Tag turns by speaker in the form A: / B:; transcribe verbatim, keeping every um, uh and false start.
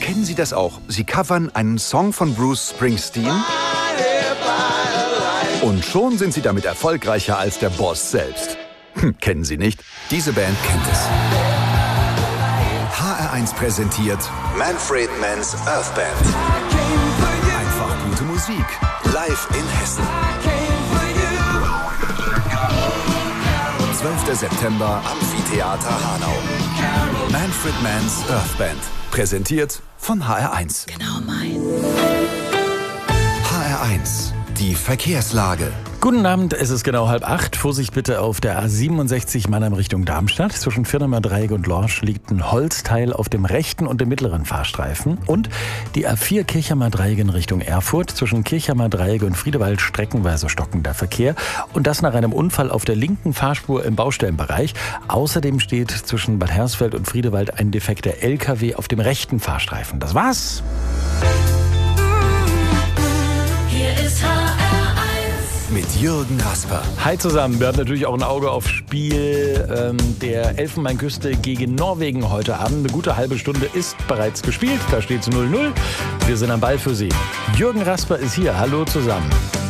A: Kennen Sie das auch? Sie covern einen Song von Bruce Springsteen und schon sind Sie damit erfolgreicher als der Boss selbst. Hm, kennen Sie nicht? Diese Band kennt es. H R eins präsentiert Manfred Mann's Earth Band. Einfach gute Musik. Live in Hessen. zwölfter September, Amphitheater Hanau. Manfred Mann's Earth Band. Präsentiert von H R eins.
B: Genau mein.
A: H R eins. Die Verkehrslage.
C: Guten Abend, es ist genau halb acht. Vorsicht bitte auf der A siebenundsechzig Mannheim Richtung Darmstadt. Zwischen Firnemer Dreieck und Lorsch liegt ein Holzteil auf dem rechten und dem mittleren Fahrstreifen. Und die A vier Kirchheimer Dreieck in Richtung Erfurt. Zwischen Kirchheimer Dreieck und Friedewald streckenweise stockender Verkehr. Und das nach einem Unfall auf der linken Fahrspur im Baustellenbereich. Außerdem steht zwischen Bad Hersfeld und Friedewald ein defekter L K W auf dem rechten Fahrstreifen. Das war's.
B: Hier ist H R eins.
A: Mit Jürgen Rasper.
C: Hi zusammen, wir haben natürlich auch ein Auge aufs Spiel ähm, der Elfenbeinküste gegen Norwegen heute Abend. Eine gute halbe Stunde ist bereits gespielt, da steht es null null. Wir sind am Ball für Sie. Jürgen Rasper ist hier, hallo zusammen.